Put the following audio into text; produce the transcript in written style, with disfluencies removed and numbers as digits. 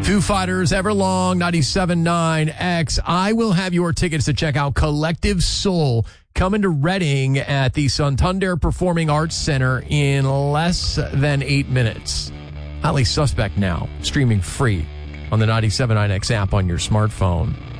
Foo Fighters, Everlong, 97.9 X. I will have your tickets to check out Collective Soul coming to Reading at the Santander Performing Arts Center in less than 8 minutes. Highly Suspect now, streaming free on the 97.9 X app on your smartphone.